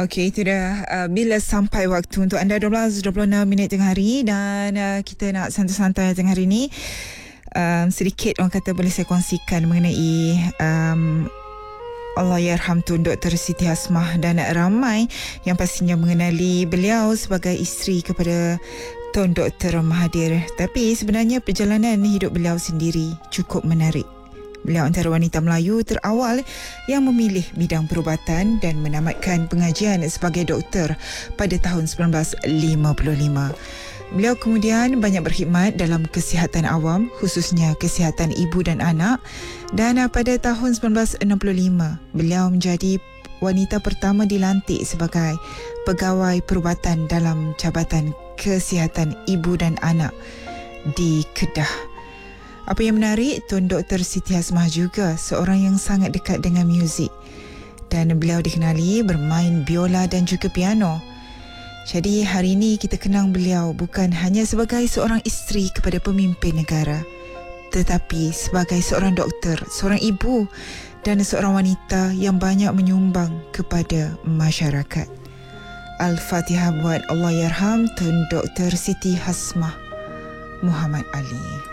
Okey, itu dah bila sampai waktu untuk anda 12.26 tengah hari dan kita nak santai-santai tengah hari ni. Sedikit orang kata boleh saya kongsikan mengenai Allahyarham Tun Dr. Siti Hasmah, dan ramai yang pastinya mengenali beliau sebagai isteri kepada Tun Dr. Mahathir. Tapi sebenarnya perjalanan hidup beliau sendiri cukup menarik. Beliau antara wanita Melayu terawal yang memilih bidang perubatan dan menamatkan pengajian sebagai doktor pada tahun 1955. Beliau kemudian banyak berkhidmat dalam kesihatan awam, khususnya kesihatan ibu dan anak, dan pada tahun 1965 beliau menjadi wanita pertama dilantik sebagai pegawai perubatan dalam Jabatan Kesihatan Ibu dan Anak di Kedah. Apa yang menarik, Tun Dr. Siti Hasmah juga seorang yang sangat dekat dengan muzik, dan beliau dikenali bermain biola dan juga piano. Jadi hari ini kita kenang beliau bukan hanya sebagai seorang isteri kepada pemimpin negara, tetapi sebagai seorang doktor, seorang ibu dan seorang wanita yang banyak menyumbang kepada masyarakat. Al-Fatihah buat Allahyarham Tun Dr. Siti Hasmah Muhammad Ali.